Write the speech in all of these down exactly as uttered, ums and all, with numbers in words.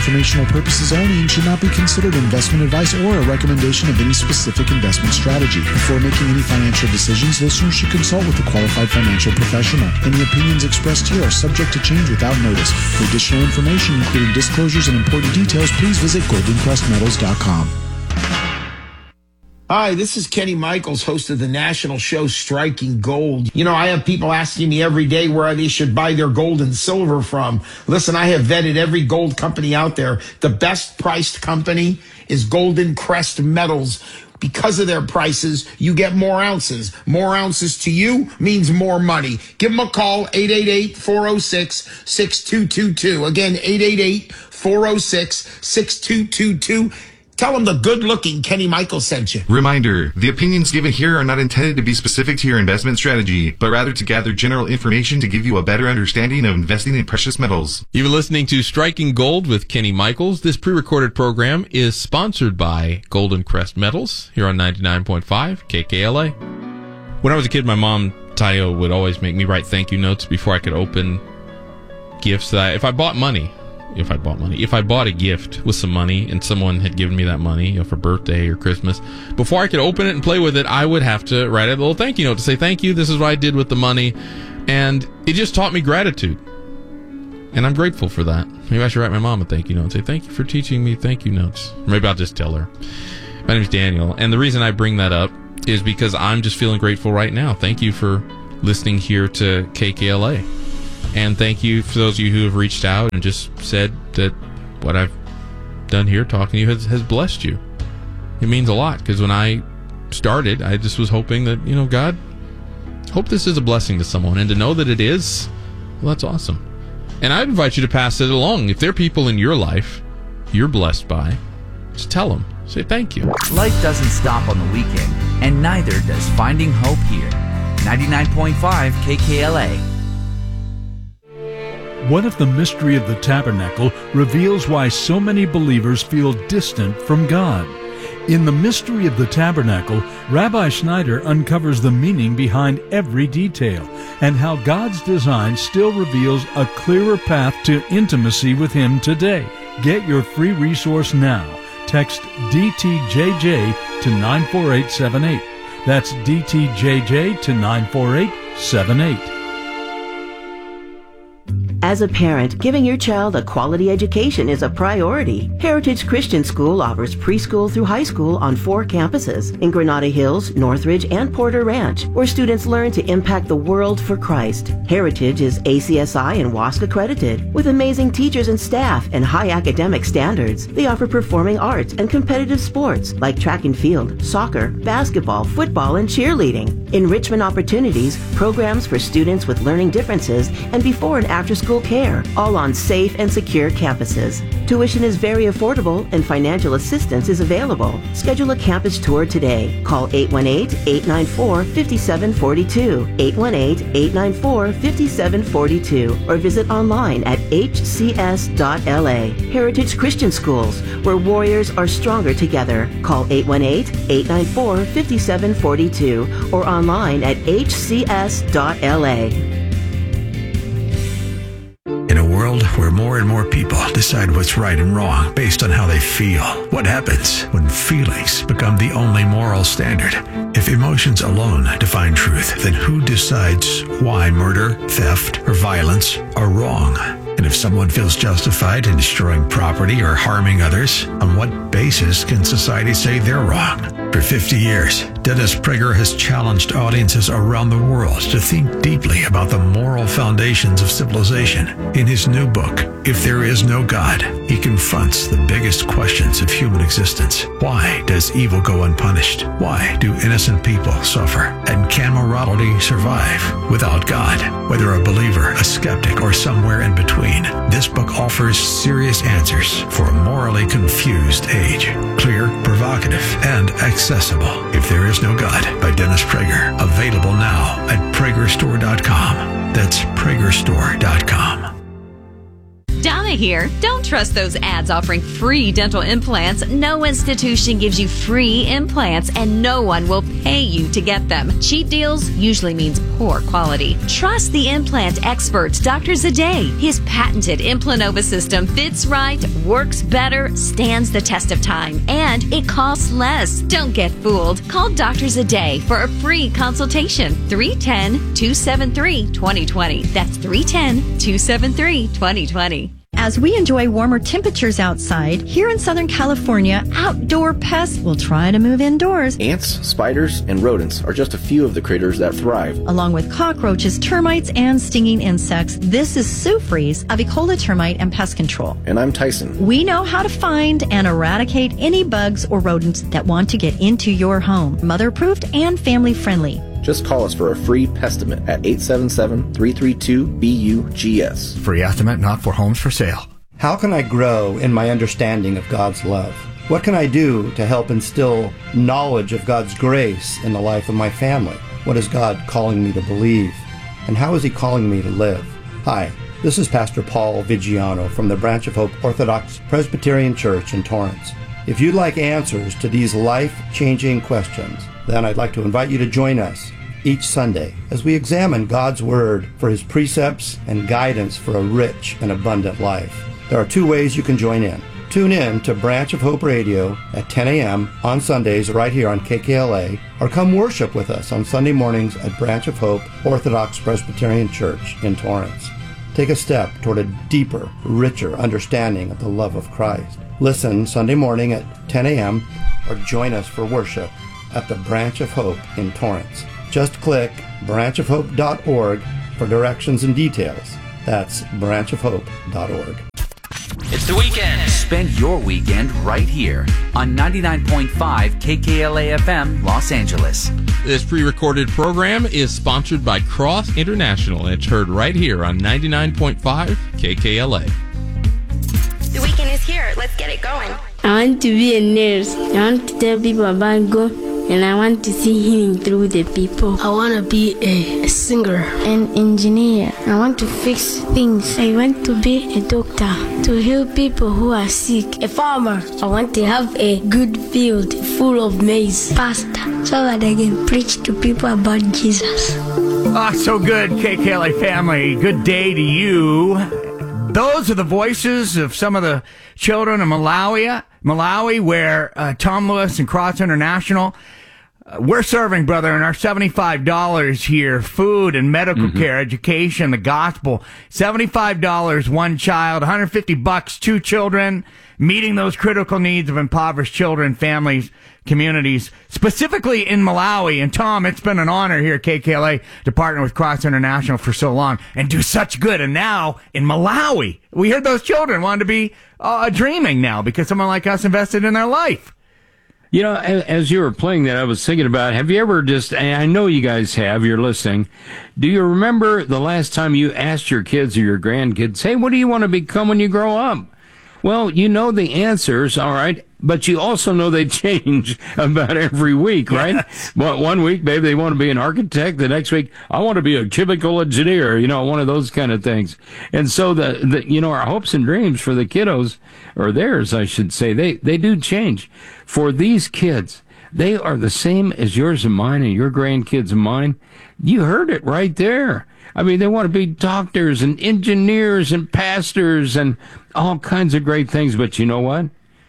informational purposes only and should not be considered investment advice or a recommendation of any specific investment strategy. Before making any financial decisions, listeners should consult with a qualified financial professional. Any opinions expressed here are subject to change without notice. For additional information, including disclosures and important details, please visit golden crest metals dot com. Hi, this is Kenny Michaels, host of the national show Striking Gold. You know, I have people asking me every day where they should buy their gold and silver from. Listen, I have vetted every gold company out there. The best priced company is Golden Crest Metals. Because of their prices, you get more ounces. More ounces to you means more money. Give them a call, eight eight eight, four oh six, six two two two. Again, eight eight eight, four oh six, six two two two. Tell them the good-looking Kenny Michaels sent you. Reminder, the opinions given here are not intended to be specific to your investment strategy, but rather to gather general information to give you a better understanding of investing in precious metals. You've been listening to Striking Gold with Kenny Michaels. This pre-recorded program is sponsored by Golden Crest Metals here on ninety-nine point five K K L A. When I was a kid, my mom, Tayo, would always make me write thank you notes before I could open gifts that I, if I bought money, If I bought money, if I bought a gift with some money and someone had given me that money, you know, for birthday or Christmas, before I could open it and play with it, I would have to write a little thank you note to say, thank you, this is what I did with the money. And it just taught me gratitude. And I'm grateful for that. Maybe I should write my mom a thank you note and say, thank you for teaching me thank you notes. Or maybe I'll just tell her. My name's Daniel. And the reason I bring that up is because I'm just feeling grateful right now. Thank you for listening here to K K L A. And thank you for those of you who have reached out and just said that what I've done here talking to you has, has blessed you. It means a lot, because when I started, I just was hoping that, you know, God, hope this is a blessing to someone. And to know that it is, well, that's awesome. And I'd invite you to pass it along. If there are people in your life you're blessed by, just tell them. Say thank you. Life doesn't stop on the weekend, and neither does finding hope here. ninety-nine point five K K L A. What if the mystery of the tabernacle reveals why so many believers feel distant from God? In The Mystery of the Tabernacle, Rabbi Schneider uncovers the meaning behind every detail and how God's design still reveals a clearer path to intimacy with Him today. Get your free resource now. Text D T J J to nine four eight seven eight. That's D T J J to nine four eight seven eight. As a parent, giving your child a quality education is a priority. Heritage Christian School offers preschool through high school on four campuses in Granada Hills, Northridge, and Porter Ranch, where students learn to impact the world for Christ. Heritage is A C S I and W A S C accredited, with amazing teachers and staff and high academic standards. They offer performing arts and competitive sports like track and field, soccer, basketball, football, and cheerleading. Enrichment opportunities, programs for students with learning differences, and before and after school care, all on safe and secure campuses. Tuition is very affordable and financial assistance is available. Schedule a campus tour today. Call eight one eight, eight nine four, five seven four two, eight one eight, eight nine four, five seven four two, or visit online at h c s dot l a. Heritage Christian Schools, where warriors are stronger together. Call eight one eight, eight nine four, five seven four two or online at h c s dot l a. In a world where more and more people decide what's right and wrong based on how they feel, what happens when feelings become the only moral standard? If emotions alone define truth, then who decides why murder, theft, or violence are wrong? And if someone feels justified in destroying property or harming others, on what basis can society say they're wrong? For fifty years, Dennis Prager has challenged audiences around the world to think deeply about the moral foundations of civilization. In his new book, If There Is No God, he confronts the biggest questions of human existence. Why does evil go unpunished? Why do innocent people suffer? And can morality survive without God? Whether a believer, a skeptic, or somewhere in between, this book offers serious answers for a morally confused age. Clear, provocative, and accessible. If There Is No God by Dennis Prager. Available now at prager store dot com. That's prager store dot com. Donna here. Don't trust those ads offering free dental implants. No institution gives you free implants, and no one will pay you to get them. Cheap deals usually means poor quality. Trust the implant experts, Doctor Zade. His patented Implanova system fits right, works better, stands the test of time, and it costs less. Don't get fooled. Call Doctor Zade for a free consultation. three one zero, two seven three, two zero two zero. That's three one zero, two seven three, two zero two zero. As we enjoy warmer temperatures outside, here in Southern California, outdoor pests will try to move indoors. Ants, spiders, and rodents are just a few of the critters that thrive. Along with cockroaches, termites, and stinging insects, this is Sue Fries of Ecola Termite and Pest Control. And I'm Tyson. We know how to find and eradicate any bugs or rodents that want to get into your home. Mother-approved and family-friendly. Just call us for a free Pestimate at eight seven seven, three three two, B U G S. Free estimate not for homes for sale. How can I grow in my understanding of God's love? What can I do to help instill knowledge of God's grace in the life of my family? What is God calling me to believe? And how is He calling me to live? Hi, this is Pastor Paul Vigiano from the Branch of Hope Orthodox Presbyterian Church in Torrance. If you'd like answers to these life-changing questions, then I'd like to invite you to join us each Sunday as we examine God's Word for His precepts and guidance for a rich and abundant life. There are two ways you can join in. Tune in to Branch of Hope Radio at ten a.m. on Sundays right here on K K L A, or come worship with us on Sunday mornings at Branch of Hope Orthodox Presbyterian Church in Torrance. Take a step toward a deeper, richer understanding of the love of Christ. Listen Sunday morning at ten a.m. or join us for worship at the Branch of Hope in Torrance. Just click branch of hope dot org for directions and details. That's branch of hope dot org. It's the weekend. Spend your weekend right here on ninety-nine point five K K L A F M Los Angeles. This pre-recorded program is sponsored by Cross International, and it's heard right here on ninety-nine point five K K L A. The weekend is here. Let's get it going. I want to be a nurse. I want to tell people about God, and I want to see healing through the people. I want to be a, a singer. An engineer. I want to fix things. I want to be a doctor, to heal people who are sick. A farmer. I want to have a good field full of maize. Pastor, so that I can preach to people about Jesus. Ah, oh, so good, K K L A family. Good day to you. Those are the voices of some of the children of Malawi, Malawi, where uh, Tom Lewis and Cross International, uh, we're serving, brother, and our seventy-five dollars here, food and medical mm-hmm. care, education, the gospel, seventy-five dollars one child, one hundred fifty bucks two children, meeting those critical needs of impoverished children, families, communities, specifically in Malawi. And Tom, it's been an honor here at K K L A to partner with Cross International for so long and do such good. And now in Malawi, we heard those children wanted to be uh, dreaming now because someone like us invested in their life. You know, as you were playing that, I was thinking about, have you ever just, and I know you guys have, you're listening, do you remember the last time you asked your kids or your grandkids, hey, what do you want to become when you grow up? Well, you know the answers, all right, but you also know they change about every week, right? Yes. Well, one week, maybe they want to be an architect. The next week, I want to be a chemical engineer, you know, one of those kind of things. And so, the, the you know, our hopes and dreams for the kiddos, or theirs, I should say, they, they do change. For these kids, they are the same as yours and mine and your grandkids and mine. You heard it right there. I mean, they want to be doctors and engineers and pastors and all kinds of great things. But you know what?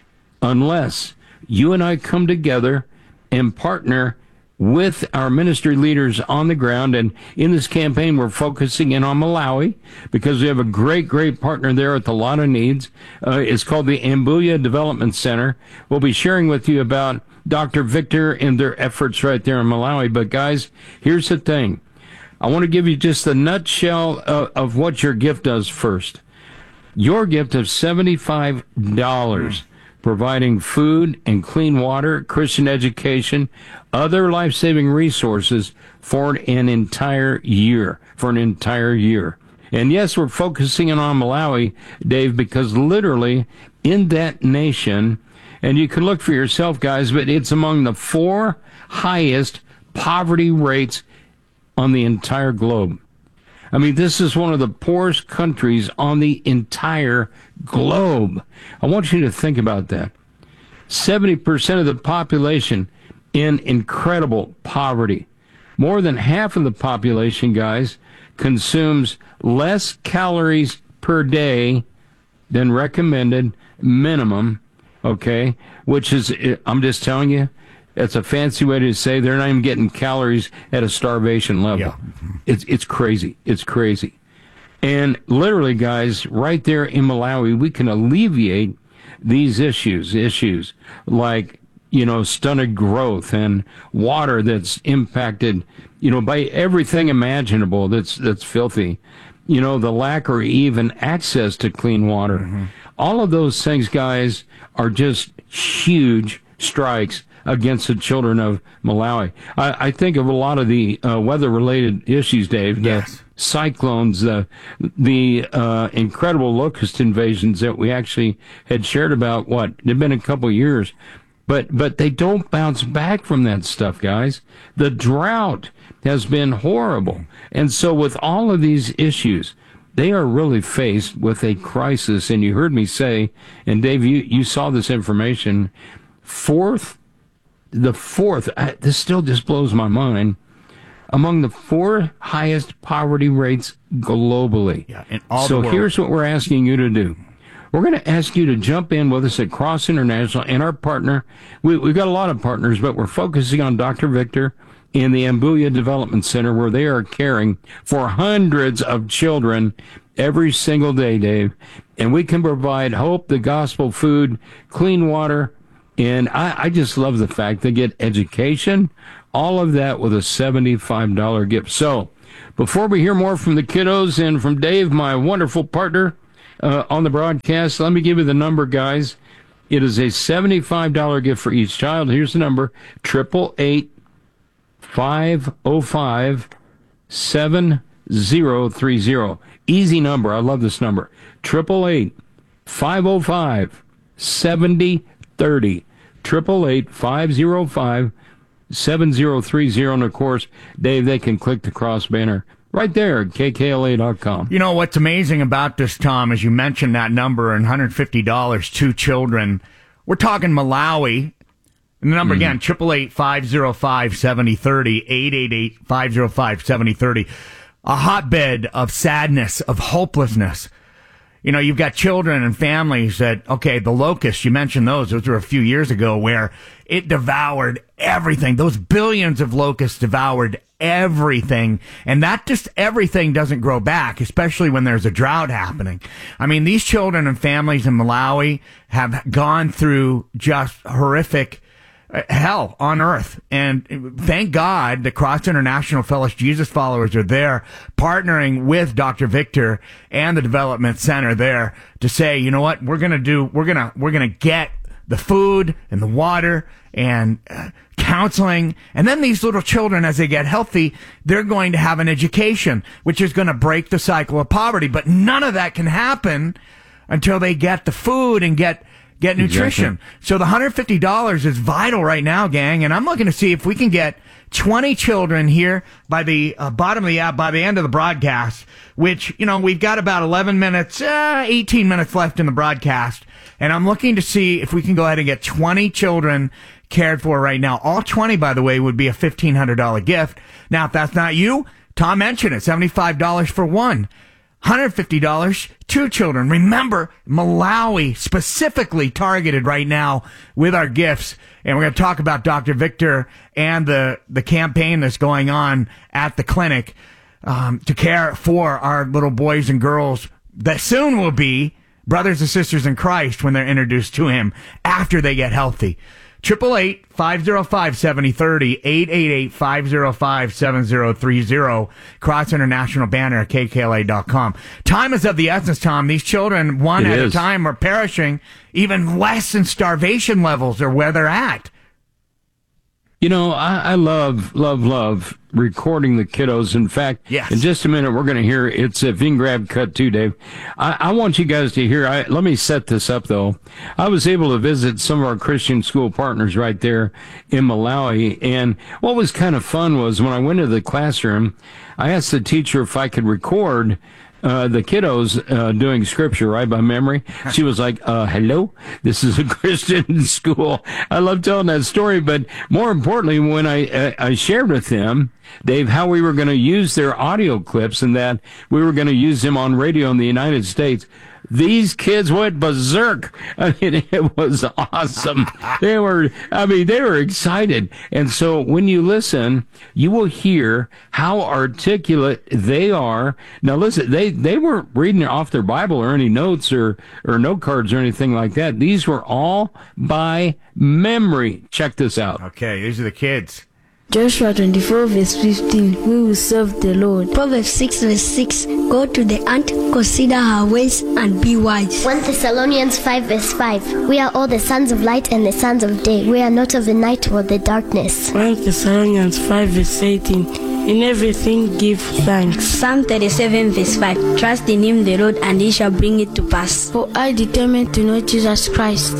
Unless you and I come together and partner with our ministry leaders on the ground, and in this campaign, we're focusing in on Malawi because we have a great, great partner there with a lot of needs. Uh, it's called the Ambuya Development Center. We'll be sharing with you about Doctor Victor and their efforts right there in Malawi. But guys, here's the thing. I want to give you just the nutshell of, of what your gift does first. Your gift of seventy-five dollars, providing food and clean water, Christian education, other life-saving resources for an entire year, for an entire year. And yes, we're focusing in on Malawi, Dave, because literally in that nation, and you can look for yourself, guys, but it's among the four highest poverty rates on the entire globe. I mean, this is one of the poorest countries on the entire globe. I want you to think about that. seventy percent of the population in incredible poverty. More than half of the population, guys, consumes less calories per day than recommended minimum, okay, which is, I'm just telling you, it's a fancy way to say they're not even getting calories at a starvation level. Yeah. It's it's crazy. It's crazy. And literally, guys, right there in Malawi, we can alleviate these issues, issues like, you know, stunted growth and water that's impacted, you know, by everything imaginable that's that's filthy. You know, the lack or even access to clean water. Mm-hmm. All of those things, guys, are just huge strikes against the children of Malawi. I, I think of a lot of the uh, weather-related issues, Dave. The yes. cyclones, the the uh, incredible locust invasions that we actually had shared about. What it'd been a couple of years, but but they don't bounce back from that stuff, guys. The drought has been horrible, and so with all of these issues, they are really faced with a crisis. And you heard me say, and Dave, you you saw this information. Fourth. The fourth, I, this still just blows my mind, among the four highest poverty rates globally. Yeah, in all so the world. Here's what we're asking you to do. We're going to ask you to jump in with us at Cross International and our partner. We, we've got a lot of partners, but we're focusing on Doctor Victor in the Ambuya Development Center, where they are caring for hundreds of children every single day, Dave. And we can provide hope, the gospel, food, clean water. And I, I just love the fact they get education, all of that with a seventy-five dollars gift. So before we hear more from the kiddos and from Dave, my wonderful partner uh, on the broadcast, let me give you the number, guys. It is a seventy-five dollars gift for each child. Here's the number, eight eight eight, five oh five, seven oh three oh. Easy number. I love this number. eight eight eight, five oh five, seven oh three oh. Triple eight five zero five seven zero three zero, and of course, Dave, they can click the cross banner right there at K K L A dot com. You know what's amazing about this, Tom, is you mentioned that number and one hundred fifty dollars, two children. We're talking Malawi. And the number mm-hmm. again, triple eight five zero five seven oh three oh, eight eight eight five zero five seven oh three oh. A hotbed of sadness, of hopelessness. You know, you've got children and families that, okay, the locusts, you mentioned those. Those were a few years ago where it devoured everything. Those billions of locusts devoured everything. And that just everything doesn't grow back, especially when there's a drought happening. I mean, these children and families in Malawi have gone through just horrific hell on earth. And thank God the Cross International Fellows Jesus followers are there partnering with Doctor Victor and the development center there to say, you know what, we're going to do, we're going to, we're going to get the food and the water and uh, counseling. And then these little children, as they get healthy, they're going to have an education, which is going to break the cycle of poverty. But none of that can happen until they get the food and get Get nutrition. Exactly. So the one hundred fifty dollars is vital right now, gang. And I'm looking to see if we can get twenty children here by the uh, bottom of the app, by the end of the broadcast, which, you know, we've got about eleven minutes, uh, eighteen minutes left in the broadcast. And I'm looking to see if we can go ahead and get twenty children cared for right now. All twenty, by the way, would be a fifteen hundred dollars gift. Now, if that's not you, Tom mentioned it, seventy-five dollars for one. one hundred fifty dollars, two children. Remember, Malawi specifically targeted right now with our gifts. And we're going to talk about Doctor Victor and the, the campaign that's going on at the clinic um, to care for our little boys and girls that soon will be brothers and sisters in Christ when they're introduced to him after they get healthy. eight eight eight, five oh five, seven oh three oh, eight eight eight, five oh five, seven oh three oh, Cross International banner at K K L A dot com. Time is of the essence, Tom. These children, one it at is. a time, are perishing. Even less than starvation levels are where they're at. You know, I, I love, love, love recording the kiddos. In fact, yes. in just a minute, we're going to hear, it's if you can grab cut too, Dave. I, I want you guys to hear, I, let me set this up, though. I was able to visit some of our Christian school partners right there in Malawi, and what was kind of fun was when I went to the classroom, I asked the teacher if I could record uh, the kiddos uh, doing scripture, right, by memory. She was like, uh, hello, this is a Christian school. I love telling that story, but more importantly, when I, I, I shared with them, Dave, how we were going to use their audio clips and that we were going to use them on radio in the United States, these kids went berserk. I mean, it was awesome. They were, I mean, they were excited. And so when you listen, you will hear how articulate they are. Now listen, they, they weren't reading off their Bible or any notes or, or note cards or anything like that. These were all by memory. Check this out. Okay, these are the kids. Joshua twenty-four verse fifteen, we will serve the Lord. Proverbs six verse six, go to the ant, consider her ways, and be wise. First Thessalonians five verse five, we are all the sons of light and the sons of day. We are not of the night or the darkness. First Thessalonians five verse eighteen, in everything give thanks. Psalm thirty-seven verse five, trust in him the Lord, and he shall bring it to pass. For I determined to know Jesus Christ.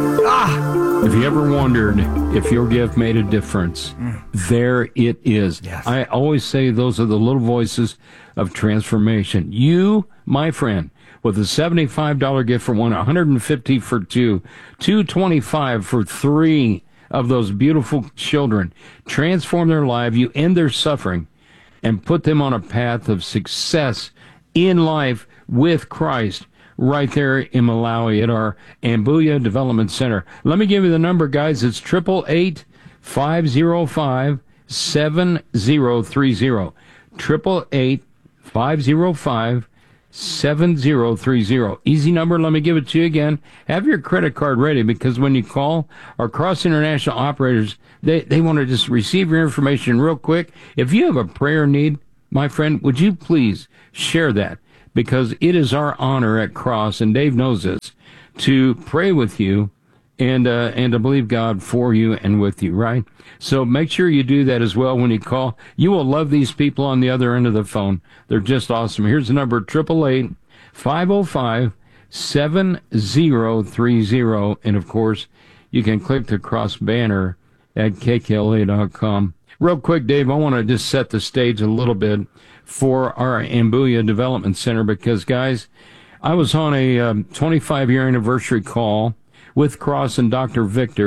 Ah! If you ever wondered if your gift made a difference, mm. there it is. Yes. I always say those are the little voices of transformation. You, my friend, with a seventy-five dollars gift for one, one hundred fifty dollars for two, two hundred twenty-five dollars for three of those beautiful children, transform their life, you end their suffering, and put them on a path of success in life with Christ. Right there in Malawi at our Ambuya Development Center. Let me give you the number, guys. It's eight eight eight, five oh five, seven oh three oh. eight eight eight, five oh five, seven oh three oh. Easy number. Let me give it to you again. Have your credit card ready, because when you call our Cross International operators, they, they want to just receive your information real quick. If you have a prayer need, my friend, would you please share that? Because it is our honor at Cross, and Dave knows this, to pray with you and uh, and to believe God for you and with you, right? So make sure you do that as well when you call. You will love these people on the other end of the phone. They're just awesome. Here's the number, eight eight eight, five oh five, seven oh three oh. And, of course, you can click the Cross banner at K K L A dot com. Real quick, Dave, I want to just set the stage a little bit for our Ambuya Development Center, because, guys, I was on a um, twenty-five year anniversary call with Cross and Doctor Victor.